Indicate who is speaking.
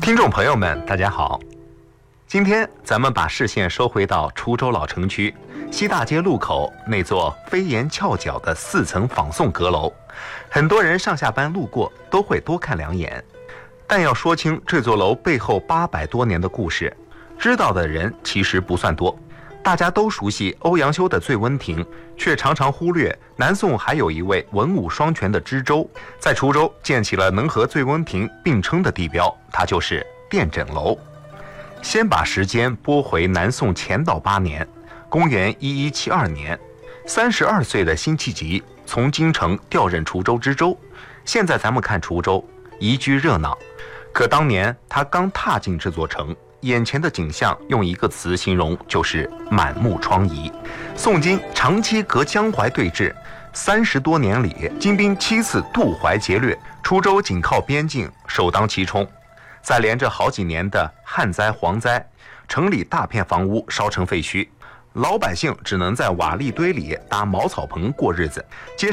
Speaker 1: 听众朋友们，大家好。今天咱们把视线收回到滁州老城区西大街路口那座飞檐翘角的4层仿宋阁楼，很多人上下班路过都会多看2眼。但要说清这座楼背后800多年的故事，知道的人其实不算多。大家都熟悉欧阳修的醉温亭，却常常忽略南宋还有一位文武双全的知州，在滁州建起了能和醉温亭并称的地标，它就是殿枕楼。先把时间拨回南宋乾道8年，公元1172年，32岁的辛弃疾从京城调任滁州知州。现在咱们看滁州宜居热闹，可当年他刚踏进这座城，眼前的景象用一个词形容，就是满目疮痍。宋金长期隔江淮对峙，30多年里金兵7次渡淮劫掠，滁州紧靠边境，首当其冲。再连着好几年的旱灾蝗灾，城里大片房屋烧成废墟，老百姓只能在瓦砾堆里搭茅草棚过日子。